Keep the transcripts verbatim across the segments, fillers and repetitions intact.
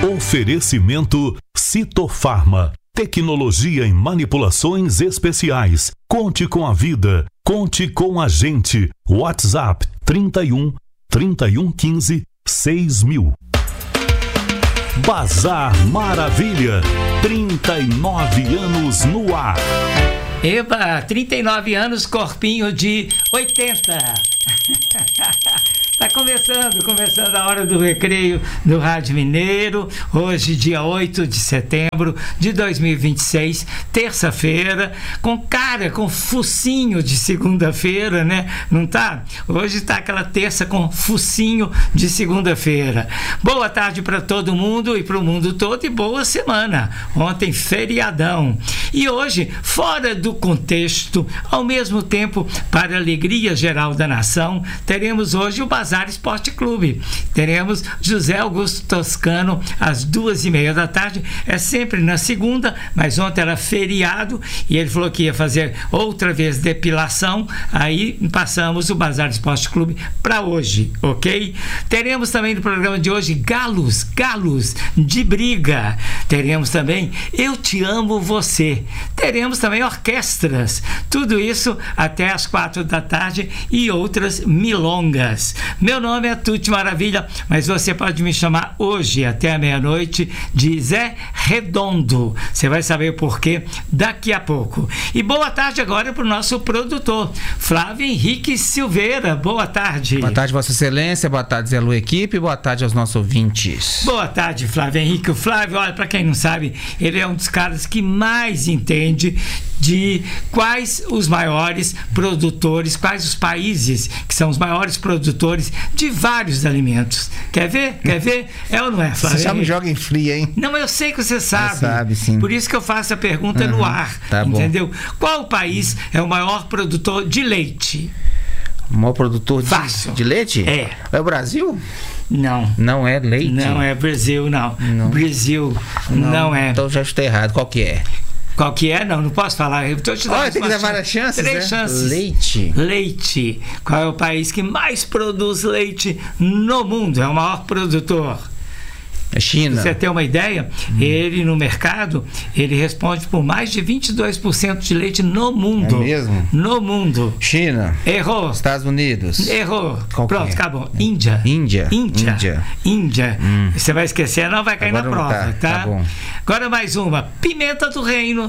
Oferecimento Citofarma. Tecnologia em manipulações especiais. Conte com a vida. Conte com a gente. WhatsApp trinta e um, trinta e um quinze, seis mil. Bazar Maravilha. trinta e nove anos no ar. Eba, trinta e nove anos, corpinho de oitenta. Tá começando, começando a hora do recreio do Rádio Mineiro, hoje dia oito de setembro de dois mil e vinte e seis, terça-feira, com cara, com focinho de segunda-feira, né? Não tá? Hoje tá aquela terça com focinho de segunda-feira. Boa tarde para todo mundo e para o mundo todo e boa semana. Ontem feriadão. E hoje, fora do contexto, ao mesmo tempo, para a alegria geral da nação, teremos hoje o Bazar Esporte Clube. Teremos José Augusto Toscano às duas e meia da tarde. É sempre na segunda, mas ontem era feriado e ele falou que ia fazer outra vez depilação. Aí passamos o Bazar Esporte Clube para hoje, ok? Teremos também no programa de hoje galos, galos de briga. Teremos também Eu Te Amo Você. Teremos também orquestras. Tudo isso até às quatro da tarde e outras milongas. Meu nome é Tuti Maravilha, mas você pode me chamar hoje até a meia-noite de Zé Redondo. Você vai saber o porquê daqui a pouco. E boa tarde agora para o nosso produtor, Flávio Henrique Silveira. Boa tarde. Boa tarde, Vossa Excelência. Boa tarde, Zé Lu Equipe. Boa tarde aos nossos ouvintes. Boa tarde, Flávio Henrique. O Flávio, olha, para quem não sabe, ele é um dos caras que mais entende de quais os maiores produtores, quais os países que são os maiores produtores de vários alimentos. Quer ver? Quer ver? É ou não é, Flávio? Você já me joga em fria, hein? Não, eu sei que você sabe. Você sabe, sim. Por isso que eu faço a pergunta uhum, no ar. Tá entendeu? Bom. Qual país é o maior produtor de leite? O maior produtor de, Fácil. de leite? É. É o Brasil? Não. Não é leite? Não é Brasil, não. não. Brasil não, não é. Então já estou errado. Qual que é? Qual que é? Não, não posso falar. Eu tô te dando Olha, tem que dar várias chances, Três né? chances. Leite. Leite. Qual é o país que mais produz leite no mundo? É o maior produtor. A China. Pra você ter uma ideia, hum. ele no mercado, ele responde por mais de vinte e dois por cento de leite no mundo. É mesmo? No mundo. China. Errou. Estados Unidos. Errou. Qual Pronto, é? acabou. Índia. Índia. Índia. Índia. Índia. Hum. Você vai esquecer, não vai cair Agora na prova, tá, tá? tá bom. Agora mais uma. Pimenta do reino.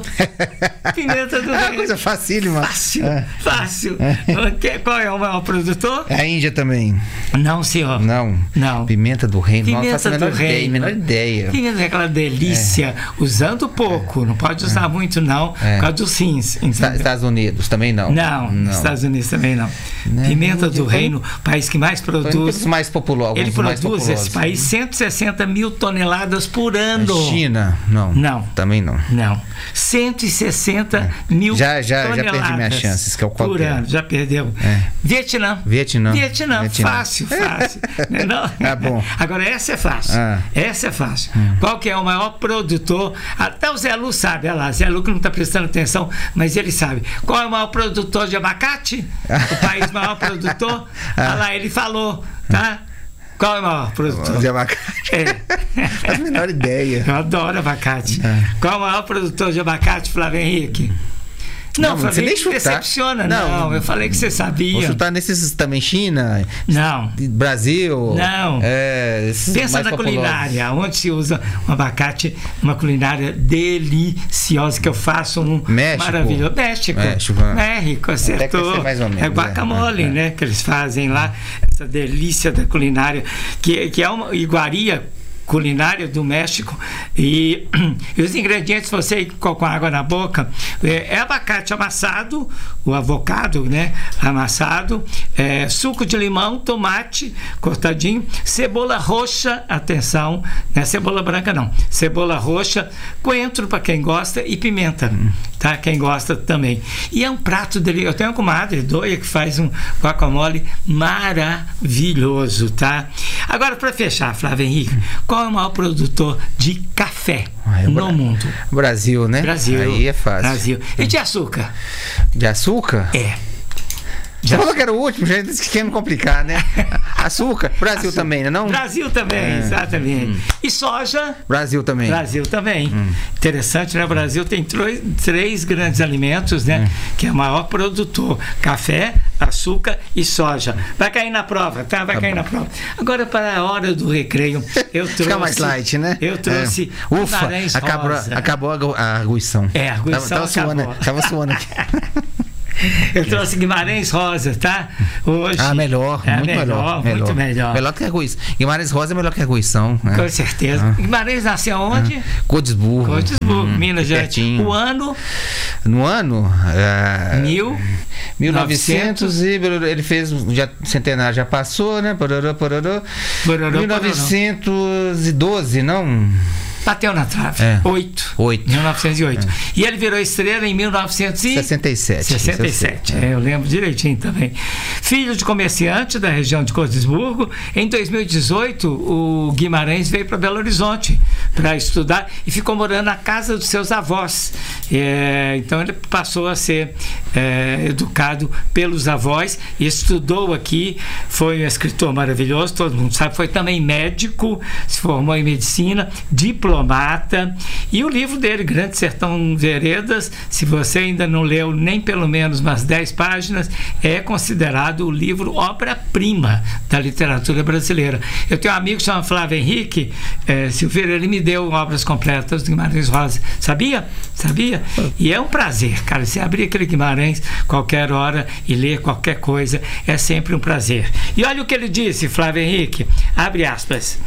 Pimenta do é reino. uma coisa facílima. Fácil. É. Fácil. É. Qual é o maior produtor? É a Índia também. Não, senhor. Não. Não. Pimenta do reino. Pimenta não faço a menor do ideia, reino. menor ideia. Pimenta é aquela delícia. É. Usando pouco. É. Não pode usar é. muito, não. É. Por causa dos rins. Entendeu? Estados Unidos também não. Não. não. Estados Unidos também não. não. Pimenta do reino, país que mais produz. Os mais populares. Ele produz, mais esse país, cento e sessenta mil toneladas por ano. China? Não. Não. Também não. Não. cento e sessenta é. mil já, já, toneladas. Já perdi minhas chances, que é o por ano. Já perdeu. É. Vietnã. Vietnã. Vietnã. Vietnã. Fácil, fácil. não? Tá bom. Agora, essa é fácil. Ah. Essa é fácil. Hum. Qual que é o maior produtor? Até o Zé Lu sabe. Olha lá, Zé Lu que não está prestando atenção, mas ele sabe. Qual é o maior produtor de abacate? O país maior produtor? Ah. Olha lá, ele falou, tá? Qual é o maior produtor? De abacate. É. A menor ideia. Eu adoro abacate. É. Qual é o maior produtor de abacate, Flávio Henrique? Não, não Flávio Henrique decepciona. Não, não, eu falei que você sabia. Vou chutar nesses também, China. Não. Brasil. Não. É, pensa na populosos. Culinária, onde se usa um abacate, uma culinária deliciosa que eu faço um México. Maravilhoso. México. México, México, acertou. Mais ou menos, é guacamole, é. né? Que eles fazem lá, essa delícia da culinária, que, que é uma iguaria culinária do México. E, e os ingredientes, você com água na boca, é, é abacate amassado, o avocado, né, amassado, é, suco de limão, tomate cortadinho, cebola roxa, atenção, não é cebola branca não, cebola roxa, coentro para quem gosta e pimenta, tá? Quem gosta também. E é um prato dele. Eu tenho uma comadre doia que faz um guacamole maravilhoso, tá? Agora, para fechar, Flávio Henrique, qual é o maior produtor de café ah, é no Bra- mundo? Brasil, né? Brasil. Aí é fácil. Brasil. E de açúcar? De açúcar? É. Você falou que era o último, já disse que quer me complicar, né? Açúcar, Brasil açúcar. Também, né? Não? Brasil também, é. exatamente. Hum. E soja? Brasil também. Brasil também. Hum. Interessante, né? O Brasil tem três, três grandes alimentos, né? Hum. Que é o maior produtor: café, açúcar e soja. Vai cair na prova, tá? Vai tá cair bom. na prova. Agora, para a hora do recreio, eu trouxe... Fica mais light, né? Eu trouxe é. Ufa, Guimarães acabou, Rosa. Acabou a arguição. É, a arguição tava, tava acabou. Suando, tava suando aqui. Eu trouxe Guimarães Rosa, tá? Hoje. Ah, melhor, é muito melhor, melhor. Muito melhor. melhor. Melhor que a Arguição. Guimarães Rosa é melhor que a Arguição. Né? Com certeza. Ah. Guimarães nasceu onde? Ah. Codesburgo. Codesburgo, hum, Minas Gerais. O ano? No ano? Uh, Mil? mil e novecentos e ele fez, já, centenário já passou, né? Pororô, pororô. Pororô, mil novecentos e doze, não? Bateu na trave. É. Oito. Oito. mil novecentos e oito. É. E ele virou estrela em mil novecentos e sessenta e sete. sessenta e sete. É, eu lembro direitinho também. Filho de comerciante da região de Codesburgo, em dois mil e dezoito, o Guimarães veio para Belo Horizonte para estudar e ficou morando na casa dos seus avós. É, então ele passou a ser é, educado pelos avós e estudou aqui. Foi um escritor maravilhoso, todo mundo sabe. Foi também médico, se formou em medicina, diplomata. E o livro dele, Grande Sertão Veredas, se você ainda não leu nem pelo menos umas dez páginas, é considerado o livro obra-prima da literatura brasileira. Eu tenho um amigo que chama Flávio Henrique é, Silveira, ele me deu obras completas do Guimarães Rosa. Sabia? Sabia? E é um prazer, cara, você abrir aquele Guimarães qualquer hora e ler qualquer coisa, é sempre um prazer. E olha o que ele disse, Flávio Henrique, abre aspas: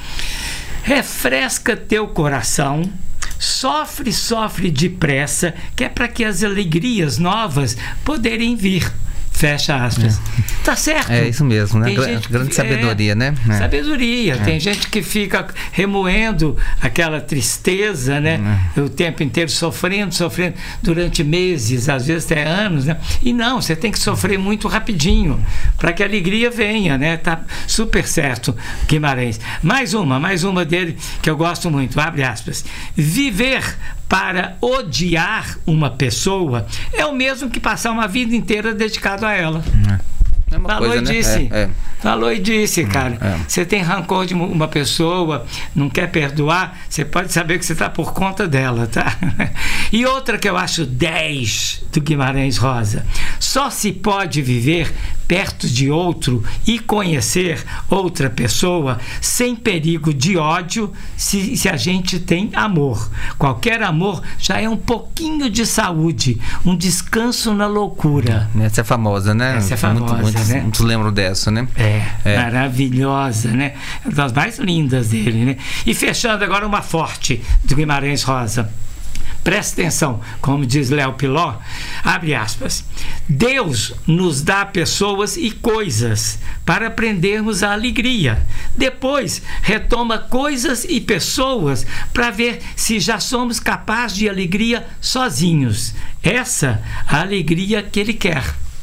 refresca teu coração, sofre, sofre depressa, que é para que as alegrias novas poderem vir. Fecha aspas. É. Tá certo. É isso mesmo, né? Grande, gente, grande sabedoria, é, né? É. Sabedoria. É. Tem gente que fica remoendo aquela tristeza, né? É. O tempo inteiro sofrendo, sofrendo durante meses, às vezes até anos, né? E não, você tem que sofrer muito rapidinho para que a alegria venha, né? Tá super certo, Guimarães. Mais uma, mais uma dele que eu gosto muito. Abre aspas. Viver para odiar uma pessoa é o mesmo que passar uma vida inteira dedicado a ela. É uma Falou coisa, e disse. Né? É, é. Falou e disse, cara. É. Você tem rancor de uma pessoa, não quer perdoar, você pode saber que você está por conta dela, tá? E outra que eu acho dez do Guimarães Rosa. Só se pode viver perto de outro e conhecer outra pessoa sem perigo de ódio se, se a gente tem amor. Qualquer amor já é um pouquinho de saúde, um descanso na loucura. Essa é famosa, né? Essa é famosa, muito, muitos, né? Muitos lembram dessa, né? É, é, maravilhosa, né? Uma das mais lindas dele, né? E fechando agora uma forte do Guimarães Rosa. Presta atenção, como diz Léo Piló, abre aspas: Deus nos dá pessoas e coisas para aprendermos a alegria. Depois retoma coisas e pessoas para ver se já somos capazes de alegria sozinhos. Essa a alegria que ele quer.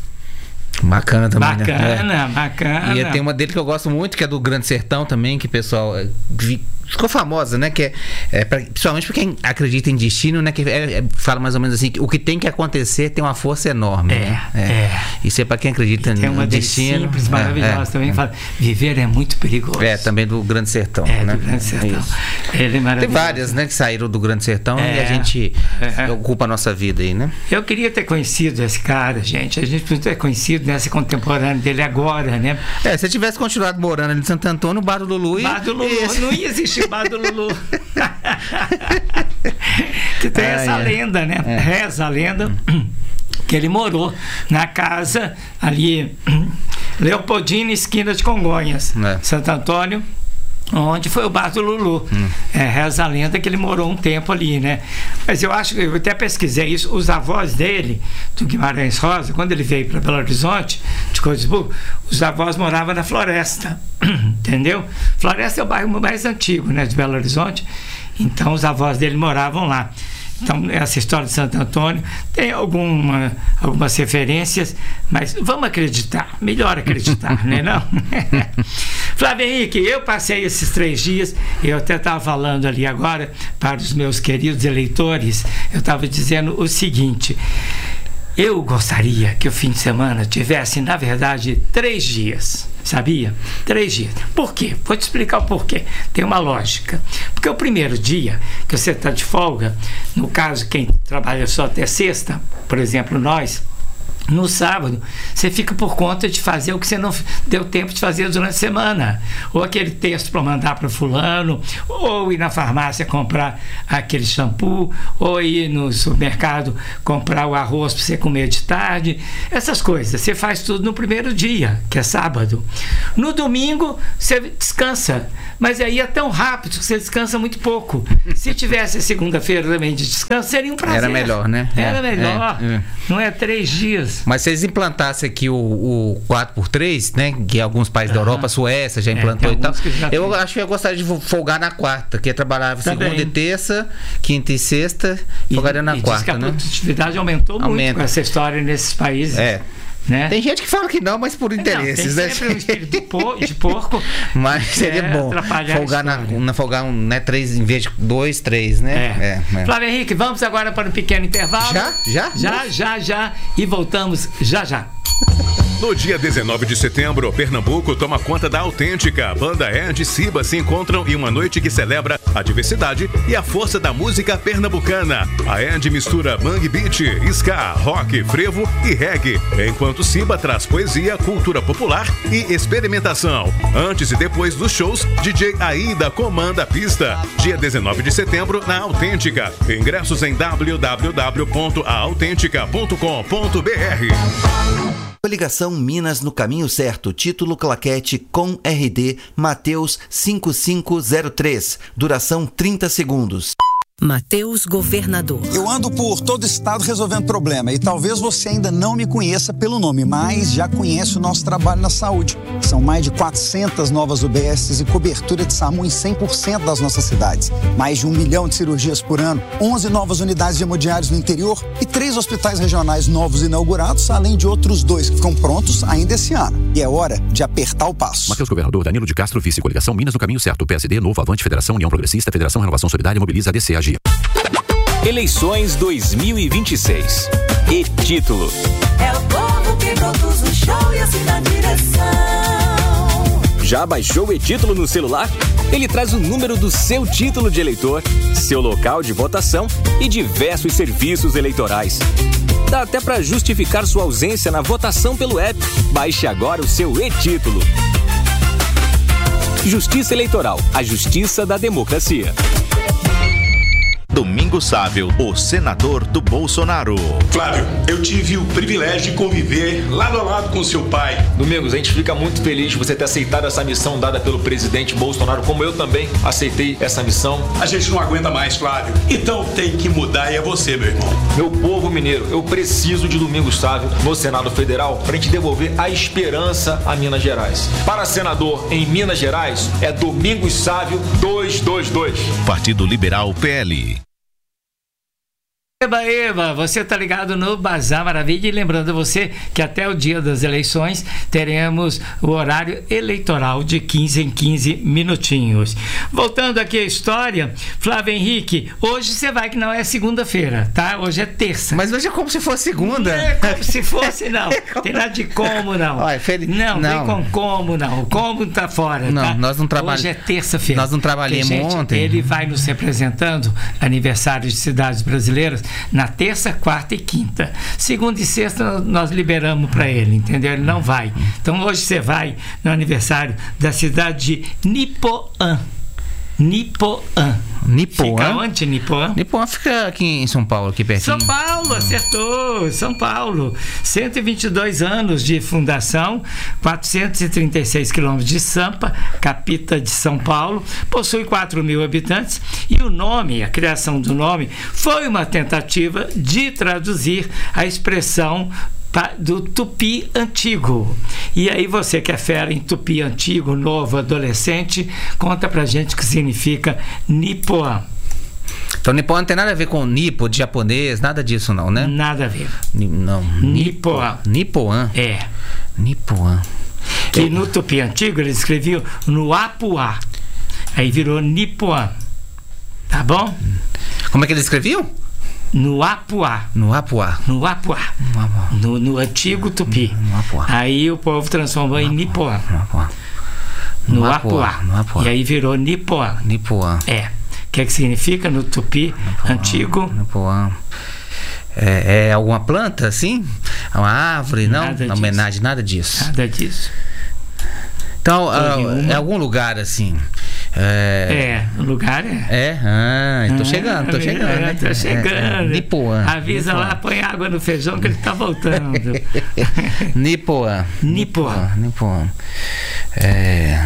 Bacana também, bacana, né? É. Bacana. E tem uma dele que eu gosto muito, que é do Grande Sertão também, que o pessoal ficou famosa, né? Que é, é pra, principalmente pra quem acredita em destino, né? Que é, é, fala mais ou menos assim, que o que tem que acontecer tem uma força enorme. É, né? é. é. Isso é pra quem acredita no destino. Tem uma destino simples, maravilhosa é, também, é. Fala, viver é muito perigoso. É, também do Grande Sertão. É, né? do Grande Sertão. É Ele é maravilhoso. Tem várias, né, que saíram do Grande Sertão é, e a gente é. ocupa a nossa vida aí, né? Eu queria ter conhecido esse cara, gente. A gente precisa ter conhecido nessa contemporânea dele agora, né? É, se eu tivesse continuado morando ali em Santo Antônio, o Bar do Lulu... Bar do Lulu, esse... não ia existir Bar do Lulu. Que tem ah, essa é. lenda, né? É. Reza a lenda hum. que ele morou na casa ali, Leopoldina, esquina de Congonhas, é. Santo Antônio, onde foi o Bar do Lulu. Hum. É, reza a lenda que ele morou um tempo ali, né? Mas eu acho que eu até pesquisei isso. Os avós dele, do Guimarães Rosa, quando ele veio para Belo Horizonte, de Codesburgo, os avós moravam na Floresta. Entendeu? Floresta é o bairro mais antigo, né, de Belo Horizonte. Então os avós dele moravam lá. Então, essa história de Santo Antônio tem alguma, algumas referências, mas vamos acreditar, melhor acreditar, né? Não? Flávio Henrique, eu passei esses três dias, eu até estava falando ali agora para os meus queridos eleitores, eu estava dizendo o seguinte: Eu gostaria que o fim de semana tivesse, na verdade, três dias. Sabia? Três dias. Por quê? Vou te explicar o porquê. Tem uma lógica. Porque o primeiro dia que você está de folga, no caso, quem trabalha só até sexta, por exemplo, nós, no sábado, você fica por conta de fazer o que você não deu tempo de fazer durante a semana. Ou aquele texto para mandar para fulano, ou ir na farmácia comprar aquele shampoo, ou ir no supermercado comprar o arroz para você comer de tarde. Essas coisas. Você faz tudo no primeiro dia, que é sábado. No domingo, você descansa. Mas aí é tão rápido que você descansa muito pouco. Se tivesse a segunda-feira também de descanso, seria um prazer. Era melhor, né? Era é, melhor. É, é. Não é três dias. Mas se eles implantassem aqui o, o quatro por três, né? Que alguns países da Europa, Suécia já implantou é, e tal. Eu tem. acho que eu gostaria de folgar na quarta, que eu trabalhava Também. segunda e terça, quinta e sexta, e folgaria na e quarta. Diz que a né? produtividade aumentou Aumenta. muito com essa história nesses países. É. Né? Tem gente que fala que não, mas por interesses, não, tem né? sempre um espírito de, por, de porco. Mas seria é, bom folgar na, na folgar um, né, três em vez de dois, três, né? É. É, é. Flávio Henrique, vamos agora para um pequeno intervalo. Já? Já? Já, já, já. E voltamos já, já. No dia dezenove de setembro, Pernambuco toma conta da Autêntica. Banda Ed e Siba se encontram em uma noite que celebra a diversidade e a força da música pernambucana. A Ed mistura bang beat, ska, rock, frevo e reggae, enquanto Siba traz poesia, cultura popular e experimentação. Antes e depois dos shows, D J Aida comanda a pista. Dia dezenove de setembro, na Autêntica. Ingressos em w w w ponto a autêntica ponto com ponto b r. Coligação Minas no Caminho Certo, título claquete com R D Mateus cinco cinco zero três, duração trinta segundos. Mateus Governador. Eu ando por todo o estado resolvendo problema e talvez você ainda não me conheça pelo nome, mas já conhece o nosso trabalho na saúde. São mais de quatrocentas novas U B S e cobertura de SAMU em cem por cento das nossas cidades. Mais de um milhão de cirurgias por ano, onze novas unidades de hemodiálise no interior e três hospitais regionais novos inaugurados, além de outros dois que ficam prontos ainda esse ano. E é hora de apertar o passo. Mateus Governador, Danilo de Castro, vice Coligação Minas no Caminho Certo, P S D, Novo, Avante, Federação, União Progressista, Federação Renovação Solidária, Mobiliza, A D C, A G. Eleições dois mil e vinte e seis. E título: é o povo que produz o show e assina a direção. Já baixou o e-título no celular? Ele traz o número do seu título de eleitor, seu local de votação e diversos serviços eleitorais. Dá até para justificar sua ausência na votação pelo app. Baixe agora o seu e-título. Justiça Eleitoral, a justiça da democracia. Domingos Sávio, o senador do Bolsonaro. Flávio, eu tive o privilégio de conviver lado a lado com seu pai. Domingos, a gente fica muito feliz de você ter aceitado essa missão dada pelo presidente Bolsonaro, como eu também aceitei essa missão. A gente não aguenta mais, Flávio. Então tem que mudar e é você, meu irmão. Meu povo mineiro, eu preciso de Domingos Sávio no Senado Federal para a gente devolver a esperança a Minas Gerais. Para senador em Minas Gerais, é Domingos Sávio duzentos e vinte e dois. Partido Liberal P L. Eba, eba, você tá ligado no Bazar Maravilha e lembrando você que até o dia das eleições teremos o horário eleitoral de quinze em quinze minutinhos. Voltando aqui à história, Flávio Henrique, hoje você vai que não é segunda-feira, tá? Hoje é terça. Mas hoje é como se fosse segunda. Não é como se fosse, não. Tem nada de como, não. Olha, fel... Não, não, vem com como, não. O como tá fora, não, tá? Nós não trabalhamos. Hoje é terça-feira. Nós não trabalhamos gente, ontem. Ele vai nos representando, aniversários de cidades brasileiras, na terça, quarta e quinta. Segunda e sexta nós liberamos para ele, entendeu? Ele não vai. Então hoje você vai no aniversário da cidade de Nipoã. Nipoã. Nipoã? Fica onde, Nipoã? Nipoã fica aqui em São Paulo, aqui pertinho. São Paulo, acertou. São Paulo. cento e vinte e dois anos de fundação, quatrocentos e trinta e seis quilômetros de Sampa, capital de São Paulo, possui quatro mil habitantes e o nome, a criação do nome, foi uma tentativa de traduzir a expressão do tupi antigo. E aí você que é fera em tupi antigo, novo, adolescente, conta pra gente o que significa Nipoã. Então Nipoã não tem nada a ver com Nipo, de japonês, nada disso não, né? Nada a ver. Ni, não. Nipoã. Nipoã. É. Nipoã. Que é. No tupi antigo eles escreviam no Apuá. Aí virou Nipoã. Tá bom? Como é que eles escreviam? No Apuá. No Apuá. No Apuá. No, no antigo Tupi. No Apuá. Aí o povo transformou em Nipoã. No Apuá. No, no Apuá. Apuá. No Apuá. E aí virou Nipoã. Nipoã. É. O que é que significa no Tupi Nipoã. antigo? Nipoã. É, é alguma planta, assim? Uma árvore? Não? Nada Na homenagem, nada disso. Nada disso. Então, uh, é algum lugar assim. É, o é, lugar é. É? Ah, tô chegando, tô chegando. É, né? tô chegando. É, é. Nipoã. Avisa Nipoã. lá, põe água no feijão que ele tá voltando. Nipoã. Nipoã. Nipoã. É...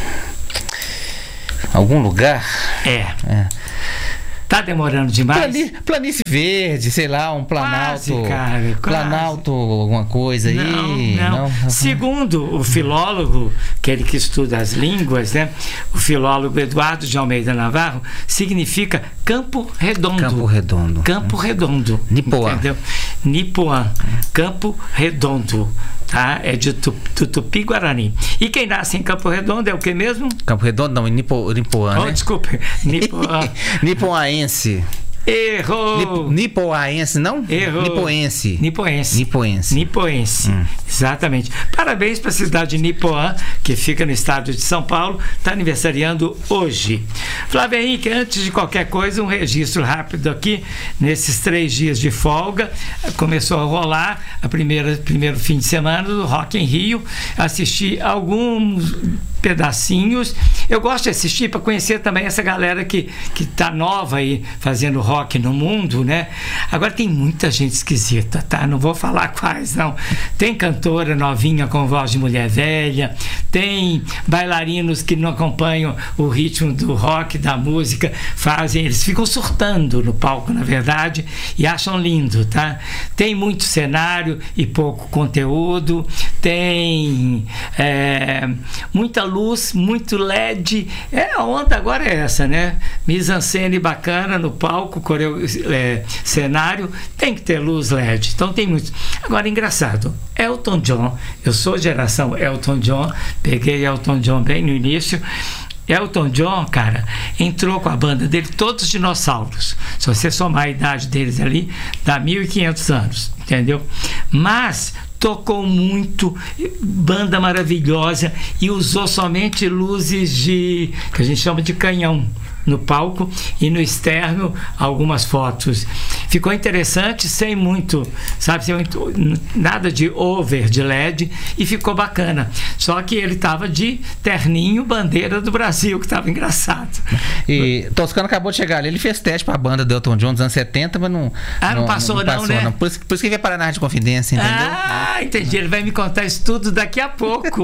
Algum lugar? É. É. Tá demorando demais? Plani, planície Verde, sei lá, um Planalto. Quase, cara, quase. Planalto, alguma coisa aí. Não, não. não. Segundo o filólogo, aquele que estuda as línguas, né? O filólogo Eduardo de Almeida Navarro, significa Campo Redondo. Campo Redondo. Campo Redondo. Nipoã. Entendeu? Nipoã. Campo Redondo. Tá? É de tu, do Tupi-Guarani. E quem nasce em Campo Redondo é o que mesmo? Campo Redondo não, em Nipo, Nipoã, oh, né? desculpe. Nipoã. Nipoaense. Errou! Nip, nipoaense, não? Errou. Nipoense. Nipoense. Nipoense. Nipoense. Hum. Exatamente. Parabéns para a cidade de Nipoã, que fica no estado de São Paulo, está aniversariando hoje. Flávio Henrique, antes de qualquer coisa, um registro rápido aqui, nesses três dias de folga, começou a rolar a primeira primeiro fim de semana do Rock em Rio, assisti alguns pedacinhos. Eu gosto de assistir para conhecer também essa galera que que tá nova aí fazendo rock no mundo, né? Agora tem muita gente esquisita, tá? Não vou falar quais, não. Tem cantora novinha com voz de mulher velha, tem bailarinos que não acompanham o ritmo do rock, da música, fazem, eles ficam surtando no palco, na verdade, e acham lindo, tá? Tem muito cenário e pouco conteúdo, tem é, muita luz, muito L E D. É, a onda agora é essa, né? Mise-en-scène bacana no palco, coreo, é, cenário, tem que ter luz L E D. Então tem muito. Agora, engraçado, Elton John, eu sou geração Elton John, peguei Elton John bem no início. Elton John, cara, entrou com a banda dele, todos dinossauros. Se você somar a idade deles ali, dá mil e quinhentos anos, entendeu? Mas tocou muito, banda maravilhosa, e usou somente luzes de, que a gente chama de canhão, no palco, e no externo algumas fotos. Ficou interessante, sem muito, sabe, sem muito, nada de over de L E D, e ficou bacana. Só que ele estava de terninho, bandeira do Brasil, que estava engraçado. E Toscano acabou de chegar ali, ele fez teste para a banda do Elton John dos anos setenta, mas não, ah, não, não passou não, não, passou, né? Não. Por, isso, por isso que ele veio parar na Rádio Confidência, entendeu? Ah, entendi. Ele vai me contar isso tudo daqui a pouco.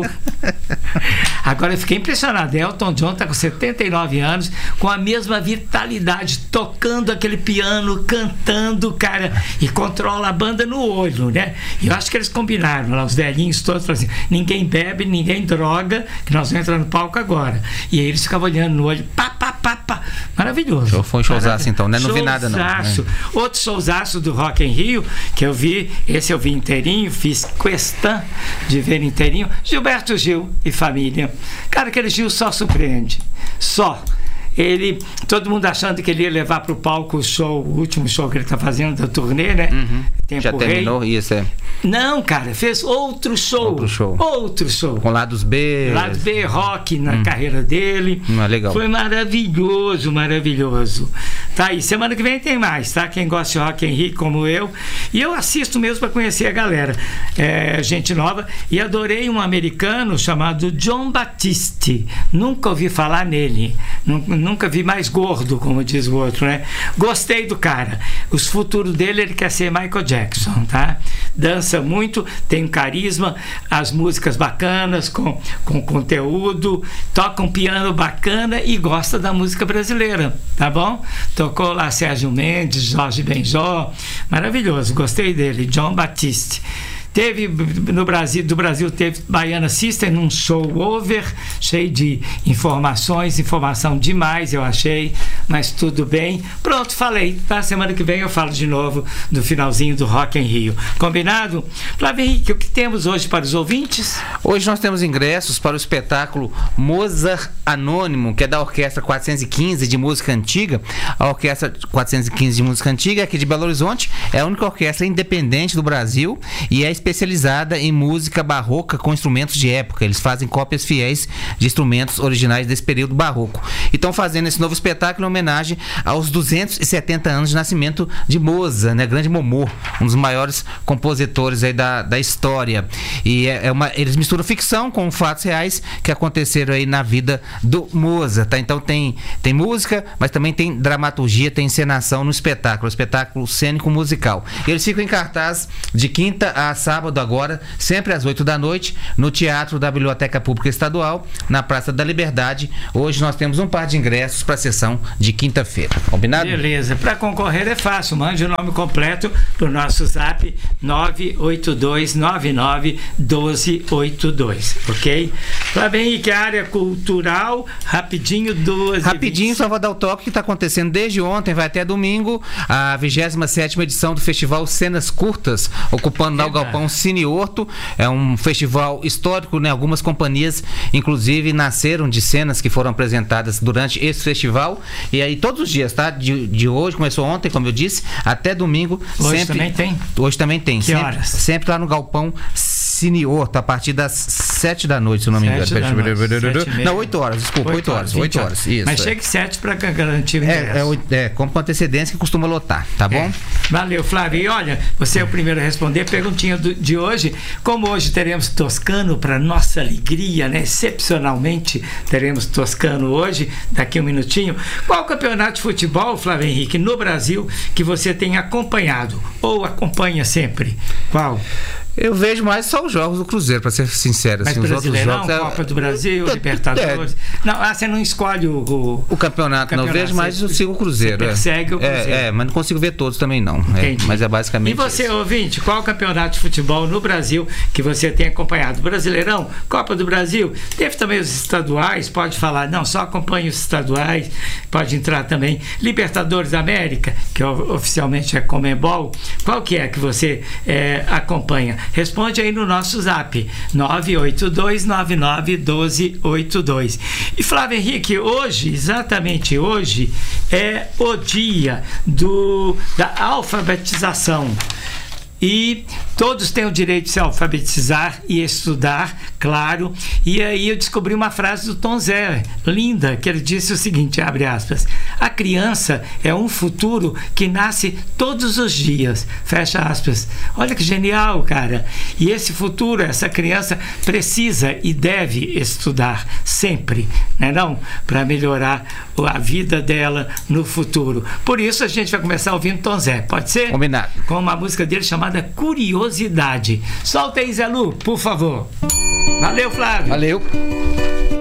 Agora eu fiquei impressionado. Elton John está com setenta e nove anos, com a mesma vitalidade, tocando aquele piano, cantando, cara, e controla a banda no olho, né? E eu acho que eles combinaram lá, os velhinhos todos, falaram assim: ninguém bebe, ninguém droga, que nós vamos entrar no palco agora. E aí eles ficavam olhando no olho, pá, pá, pá, pá. Maravilhoso. Show, foi um showzaço então, né? Não vi nada não. Né? Outro showzaço do Rock em Rio, que eu vi, esse eu vi inteirinho, fiz questão de ver inteirinho, Gilberto Gil e família. Cara, aquele Gil só surpreende. Só. Ele, todo mundo achando que ele ia levar para o palco o show, o último show que ele está fazendo da turnê, né? Uhum. Tempo Já terminou Rei. Isso, é. Não, cara, fez outro show. Outro show. Outro show. Com lados B. Lado B, rock na hum. carreira dele. Hum, é legal. Foi maravilhoso, maravilhoso. Tá aí, semana que vem tem mais, tá? Quem gosta de Rock em Rio, como eu. E eu assisto mesmo para conhecer a galera. É, gente nova. E adorei um americano chamado John Batiste. Nunca ouvi falar nele. Nunca Nunca vi mais gordo, como diz o outro, né? Gostei do cara. Os futuros dele, ele quer ser Michael Jackson, tá? Dança muito, tem carisma, as músicas bacanas, com, com conteúdo, toca um piano bacana e gosta da música brasileira, tá bom? Tocou lá Sérgio Mendes, Jorge Benjó, maravilhoso, gostei dele, John Batiste. Teve no Brasil, do Brasil teve Baiana System num show over, cheio de informações, informação demais, eu achei, mas tudo bem. Pronto, falei. Na semana que vem eu falo de novo do finalzinho do Rock em Rio. Combinado? Flávio Henrique, o que temos hoje para os ouvintes? Hoje nós temos ingressos para o espetáculo Mozart Anônimo, que é da Orquestra quatrocentos e quinze de Música Antiga. A Orquestra quatrocentos e quinze de Música Antiga é aqui de Belo Horizonte, é a única orquestra independente do Brasil e é especializada em música barroca com instrumentos de época. Eles fazem cópias fiéis de instrumentos originais desse período barroco. E estão fazendo esse novo espetáculo em homenagem aos duzentos e setenta anos de nascimento de Mozart, né? Grande Momô, um dos maiores compositores aí da, da história. E é, é uma, eles misturam ficção com fatos reais que aconteceram aí na vida do Mozart, tá? Então tem, tem música, mas também tem dramaturgia, tem encenação no espetáculo, espetáculo cênico musical. Eles ficam em cartaz de quinta a sábado agora, sempre às oito da noite, no Teatro da Biblioteca Pública Estadual, na Praça da Liberdade. Hoje nós temos um par de ingressos para a sessão de quinta-feira. Combinado? Beleza. Para concorrer é fácil. Mande o nome completo para o nosso zap nove oito dois nove nove um dois oito dois. Ok? Flávio Henrique, área cultural, rapidinho, duas. Rapidinho, só vou dar o toque que está acontecendo desde ontem, vai até domingo, a vigésima sétima edição do Festival Cenas Curtas, ocupando lá o Galpão Cine Horto. É um festival histórico, né? Algumas companhias, inclusive, nasceram de cenas que foram apresentadas durante esse festival. E aí, todos os dias, tá? De, de hoje, começou ontem, como eu disse, até domingo. Hoje sempre, também tem? Hoje também tem. Que sempre, horas? Sempre lá no Galpão Cine Horto, a partir das sete da noite, se eu não me engano. Não, oito horas, desculpa, oito horas. oito horas, isso. Mas chega sete para garantir o ingresso. É, é, é, como com antecedência que costuma lotar, tá bom? É. Valeu, Flávio. E olha, você é o primeiro a responder. Perguntinha do, de hoje. Como hoje teremos Toscano, para nossa alegria, né? Excepcionalmente teremos Toscano hoje, daqui a um minutinho. Qual campeonato de futebol, Flávio Henrique, no Brasil, que você tem acompanhado? Ou acompanha sempre? Qual? Eu vejo mais só os jogos do Cruzeiro, para ser sincero. Mas assim, Brasileirão, os outros jogos, Copa do Brasil, é, Libertadores. É. Não, ah, você não escolhe o, o, o campeonato, não. Eu vejo mais, eu sigo o Cruzeiro. Você persegue é. o Cruzeiro. É, é, mas não consigo ver todos também, não. É, mas é basicamente. E você, isso. ouvinte, qual campeonato de futebol no Brasil que você tem acompanhado? Brasileirão, Copa do Brasil, teve também os estaduais, pode falar, não, só acompanha os estaduais, pode entrar também. Libertadores da América, que oficialmente é Conmebol, qual que é que você é, acompanha? Responde aí no nosso zap nove oito dois nove nove um dois oito dois. E Flávio Henrique, hoje, exatamente hoje, é o dia do, da alfabetização. E todos têm o direito de se alfabetizar e estudar, claro. E aí eu descobri uma frase do Tom Zé, linda, que ele disse o seguinte, abre aspas: a criança é um futuro que nasce todos os dias, fecha aspas. Olha que genial, cara. E esse futuro, essa criança precisa e deve estudar sempre, né, não? Para melhorar a vida dela no futuro. Por isso a gente vai começar ouvindo Tom Zé, pode ser? Combinado. Com uma música dele chamada Curiosidade. Solta aí, Zé Lu, por favor. Valeu, Flávio. Valeu.